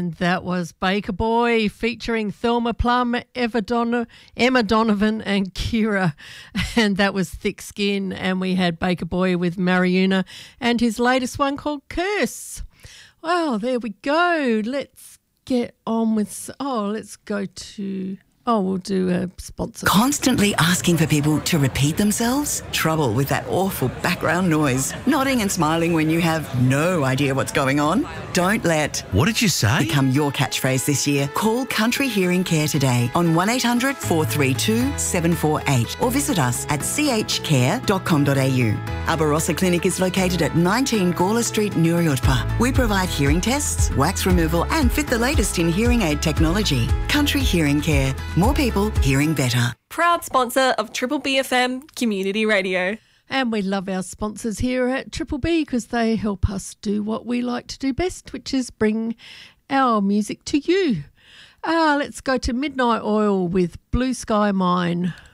And that was Baker Boy featuring Thelma Plum, Emma Donovan and Kira. And that was Thick Skin. And we had Baker Boy with Mariuna and his latest one called Curse. Well, there we go. Let's get on with... let's go to... we'll do a sponsor. Constantly asking for people to repeat themselves? Trouble with that awful background noise. Nodding and smiling when you have no idea what's going on? Don't let What did you say? become your catchphrase this year. Call Country Hearing Care today on 1800 432 748 or visit us at chcare.com.au. Our Barossa Clinic is located at 19 Gawler Street, Nuriootpa. We provide hearing tests, wax removal and fit the latest in hearing aid technology. Country Hearing Care. More people hearing better. Proud sponsor of Triple B FM Community Radio. And we love our sponsors here at Triple B because they help us do what we like to do best, which is bring our music to you. Let's go to Midnight Oil with Blue Sky Mine.